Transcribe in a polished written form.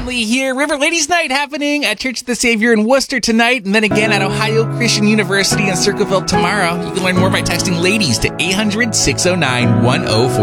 family here. River Ladies Night happening at Church of the Savior in Worcester tonight, and then again at Ohio Christian University in Circleville tomorrow. You can learn more by texting LADIES to 800-609-1040.